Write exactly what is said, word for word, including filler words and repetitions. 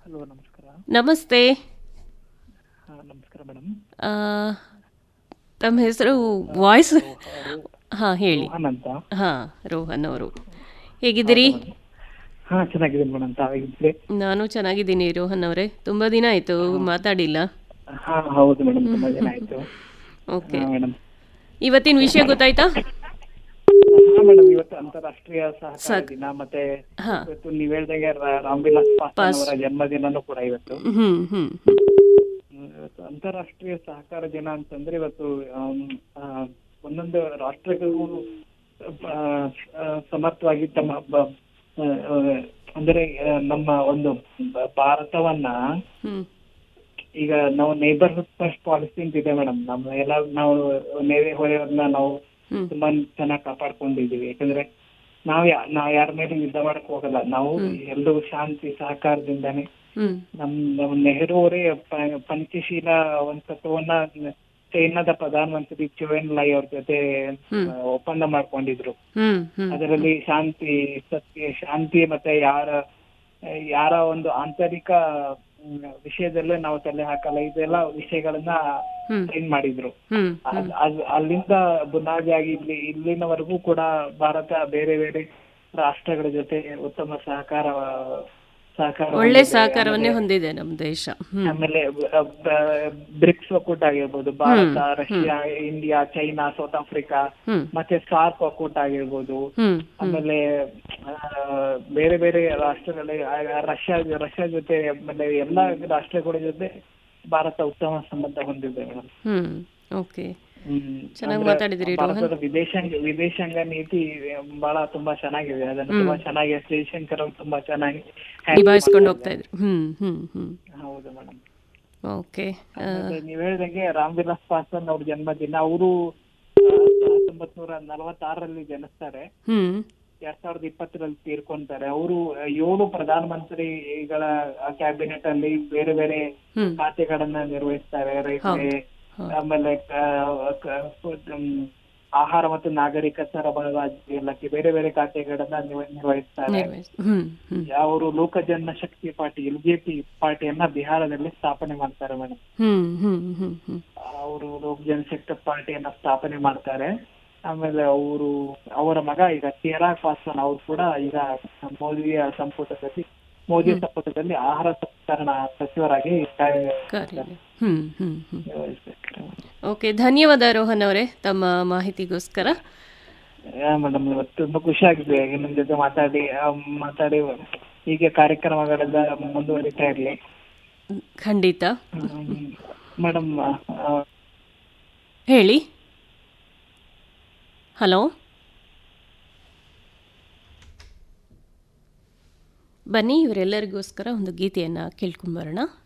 Hello, ನಮಸ್ಕಾರ. ನಮಸ್ತೆ. ಹಾಂ, ನಮಸ್ಕಾರ ಮೇಡಮ್. ಆ, ತಮ್ಮ ಹೆಸರು ವಾಯ್ಸ್ ರೋಹ ರೋ- ಹಾಂ ಹೇಳಿ. ರೋಹನ್ ಅಂತ. ಹಾಂ, ರೋಹನ್ ಅವರು ಹೇಗಿದ್ದೀರಿ? ಹೌದಾ ಮೇಡಮ್? ಹಾಂ, ಚೆನ್ನಾಗಿದ್ದೀನಿ ಮೇಡಮ್. ತಾವಾಗಿದ್ರಿ? ನಾನು ಚೆನ್ನಾಗಿದ್ದೀನಿ ರೋಹನ್ ಅವರೇ. ತುಂಬ ದಿನ ಆಯಿತು ಹಾಂ ಮಾತಾಡಿಲ್ಲ. ಹಾಂ ಹೌದು ಮೇಡಮ್, ಹ್ಮ್, ತುಂಬ ಹ್ಮ್, ದಿನ ಹ್ಮ್. ಆಯಿತು. ಓಕೆ, ಹಾಂ ಮೇಡಮ್. ಇವತ್ತಿನ ವಿಷಯ ಗೊತ್ತಾಯ್ತಾ? ಹಾಂ ಮೇಡಮ್, ಇವತ್ತು ಅಂತಾರಾಷ್ಟ್ರೀಯ ಸಹಕಾರ ಸಾಕು. ದಿನ, ಮತ್ತೆ ಹಾಂ, ಇವತ್ತು ನೀವು ಹೇಳ್ದಂಗೆ ರಾ- ರಾಮ್ವಿಲಾಸ್ ಪಾಸ್ವಾನ್ ಪಾಸ್. ಅವರ ಜನ್ಮದಿನನೂ ಕೂಡ ಇವತ್ತು. ಹ್ಞೂ ಹ್ಞೂ ಹ್ಞೂ ಹ್ಮ್, ಇವತ್ತು ಅಂತಾರಾಷ್ಟ್ರೀಯ ಸಹಕಾರ ದಿನ ಅಂತಂದ್ರೆ ಇವತ್ತು ಆಮ್, ಆ, ಒಂದೊಂದು ರಾಷ್ಟ್ರಗಳು ಆ, ಆ, ಸಮರ್ಥವಾಗಿ ತಮ್ಮ ಬ- ಆ, ಆ, ಅಂದ್ರೆ ಆ, ನಮ್ಮ ಒಂದು ಬ- ಭಾರತವನ್ನ ಹ್ಞೂ ಈಗ ನಾವು ನೇಬರ್ಹುಡ್ ಫಸ್ಟ್ ಪಾಲಿಸಿ ಅಂತ ಇದೆ ಮೇಡಮ್. ನಮ್ಮ ಎಲ್ಲ ನಾವು ನೆರೆ ಹೊರೆಯವ್ರನ್ನ ನಾವು ಹ್ಞೂ ತುಂಬಾ ಚೆನ್ನಾಗಿ ಕಾಪಾಡ್ಕೊಂಡಿದೀವಿ. ಯಾಕಂದ್ರೆ ನಾವ್ ಯಾ ನಾವ್ ಯಾರ ಮೇಲೆ ಯುದ್ಧ ಮಾಡಕ್ ಹೋಗಲ್ಲ. ನಾವು ಹ್ಞೂ ಎಲ್ಲರೂ ಶಾಂತಿ ಸಹಕಾರದಿಂದಾನೆ ಹ್ಞೂ ನಮ್ ನಮ್ ನೆಹರು ಅವರೇ ಪ- ಪಂಚಶೀಲ ಒಂದ್ ತತ್ವವನ್ನ ಚೈನಾದ ಪ್ರಧಾನಮಂತ್ರಿ ಚುವೆನ್ ಲೈ ಅವ್ರ ಜೊತೆ ಹ್ಞೂ ಆ, ಒಪ್ಪಂದ ಮಾಡ್ಕೊಂಡಿದ್ರು. ಹ್ಞೂ ಹ್ಞೂ ಅದರಲ್ಲಿ ಶಾಂತಿ, ಸತ್ಯ, ಶಾಂತಿ ಮತ್ತೆ ಯಾರ ಯಾರ ಒಂದು ಆಂತರಿಕ ಮ್, ವಿಷಯದಲ್ಲೇ ನಾವು ತಲೆ ಹಾಕಲ್ಲ, ಇದೆಲ್ಲ ವಿಷಯಗಳನ್ನ ಹ್ಞೂ ಸೈನ್ ಮಾಡಿದ್ರು. ಹ್ಞೂ ಹ್ಞೂ ಅದ್- ಅದ್- ಅಲ್ಲಿಂದ ಬುನಾದಿಯಾಗಿ ಇಲ್ಲಿ ಇಲ್ಲಿನವರೆಗೂ ಕೂಡ ಭಾರತ ಬೇರೆ ಬೇರೆ ರಾಷ್ಟ್ರಗಳ ಜೊತೆ ಉತ್ತಮ ಸಹಕಾರ ಸಹಕಾರ ಒಳ್ಳೆ ಹೊಂದಿದೆ. ಸಹಕಾರವನ್ನೇ ಆಮೇಲೆ ಹೊಂದಿದೆ ನಮ್ಮ ದೇಶ. ಹ್ಞೂ ಆಮೇಲೆ ಬ್ರಿಕ್ಸ್ ಒಕ್ಕೂಟ ಆಗಿರ್ಬೋದು, ಹ್ಞೂ ಭಾರತ, ಹ್ಞೂ Russia, India, China, south Africa, ಹ್ಞೂ ಮತ್ತೆ ಸಾರ್ಕ್ ಒಕ್ಕೂಟ ಆಗಿರ್ಬೋದು. ಹ್ಞೂ ಹ್ಞೂ ಆಮೇಲೆ ಆ, ಬೇರೆ ಬೇರೆ ರಾಷ್ಟ್ರಗಳ ಆ, ರಷ್ಯಾ ರಷ್ಯಾ ಜೊತೆ, ಆಮೇಲೆ ಎಲ್ಲಾ ರಾಷ್ಟ್ರಗಳ ಜೊತೆ ಭಾರತ ಉತ್ತಮ ಸಂಬಂಧ ಹೊಂದಿದೆ ಮೇಡಮ್. ಹ್ಞೂ ಓಕೆ, ಹ್ಮ್ ಚೆನ್ನಾಗಿ ಅಂದ್ರೆ ಮಾತಾಡಿದಿರಿ ರೋಹನ್. ಭಾರತದ ವಿದೇಶಾಂಗ ವಿದೇಶಾಂಗ ನೀತಿ ಬಹಳ ತುಂಬಾ ಚೆನ್ನಾಗಿದೆ. ಅದನ್ನು ಹ್ಞೂ ತುಂಬಾ ಚೆನ್ನಾಗಿ ಎಸ್ ಜಯಶಂಕರ್ ಅವರು ತುಂಬಾ ಚೆನ್ನಾಗಿ ಹ್ಯಾಂಡಲ್ ನಿಭಾಯಿಸ್ಕೊಂಡು ಮಾಡ್ತಾ ಹೋಗ್ತಾ ಇದ್ದಾರೆ. ಇದ್ರು. ಹ್ಞೂ ಹ್ಞೂ ಹ್ಞೂ ಹೌದು ಮೇಡಮ್. ಓಕೆ. ಆಮೇಲೆ ನೀವ್ ಹೇಳ್ದಂಗೆ ರಾಮ್ವಿಲಾಸ್ ಪಾಸ್ವಾನ್ ಅವ್ರ ಜನ್ಮದಿನ. ಅವರು ಹತ್ತೊಂಬತ್ ನೂರ ನಲವತ್ತಾರರಲ್ಲಿ ಜನಿಸ್ತಾರೆ, ಹ್ಞೂ ಎರಡ್ ಸಾವಿರದ ಇಪ್ಪತ್ತರಲ್ಲಿ ತೀರ್ಕೊಂತಾರೆ. ಅವರು ಏಳು ಪ್ರಧಾನಮಂತ್ರಿಗಳ ಕ್ಯಾಬಿನೆಟ್ ಅಲ್ಲಿ ಬೇರೆ ಬೇರೆ ಹ್ಞೂ ಖಾತೆಗಳನ್ನ ನಿರ್ವಹಿಸ್ತಾರೆ. ರೈಲ್ವೆ, ಹೌದು ಹೌದು ಆಮೇಲೆ ಕ- ಕ- ಹ್ಮ್, ಆಹಾರ ಮತ್ತು ನಾಗರಿಕ ಸರಬರಾಜು ಇಲಾಖೆ, ಬೇರೆ ಬೇರೆ ಖಾತೆಗಳನ್ನ ನಿರ್ವ- ನಿರ್ವಹಿಸ್ತಾರೆ. ನಿರ್ವಹಿಸ್ ಹ್ಞೂ ಹ್ಞೂ ಅವರು Lok Janshakti party L J P ಪಾರ್ಟಿಯನ್ನ ಬಿಹಾರದಲ್ಲಿ ಸ್ಥಾಪನೆ ಮಾಡ್ತಾರೆ ಮೇಡಮ್. ಹ್ಞೂ ಹ್ಞೂ ಹ್ಞೂ ಹ್ಞೂ ಅವರು ಲೋಕ ಜನಶಕ್ತಿ ಪಾರ್ಟಿಯನ್ನ ಸ್ಥಾಪನೆ ಮಾಡ್ತಾರೆ. ಆಮೇಲೆ ಅವರು ಅವರ ಮಗ ಈಗ ಚಿರಾಗ್ ಪಾಸ್ವಾನ್ ಅವರು ಕೂಡ ಈಗ ಮೋದಿಯ ಸಂಪುಟದಲ್ಲಿ ಮೋದಿ ಸಂಪುಟದಲ್ಲಿ ಆಹಾರ ಸಂಸ್ಕರಣ ಸಚಿವರಾಗಿ ಕಾರ್ಯ- ಕಾರ್ಯ ಹ್ಞೂ ಹ್ಞೂ ಹ್ಞೂ ನಿರ್ವಹಿಸ್ತಾರೆ. ಓಕೆ, ಧನ್ಯವಾದ ರೋಹನ್ ಅವರೇ ತಮ್ಮ ಮಾಹಿತಿಗೋಸ್ಕರ. ಮೇಡಮ್, ಇವತ್ತು ತುಂಬಾ ಖುಷಿ ಆಗಿದೆ ನಿಮ್ ಜೊತೆ ಮಾತಾಡಿ ಆ, ಮಾತಾಡಿ ಹೀಗೆ ಕಾರ್ಯಕ್ರಮಗಳೆಲ್ಲ ಮುಂದುವರಿತಾ ಇರ್ಲಿ ಖಂಡಿತ. ಮೇಡಮ್. ಹೇಳಿ. ಹಲೋ, ಬನ್ನಿ ಇವರೆಲ್ಲರಿಗೋಸ್ಕರ ಒಂದು ಗೀತೆಯನ್ನು ಕೇಳ್ಕೊಂಬರೋಣ.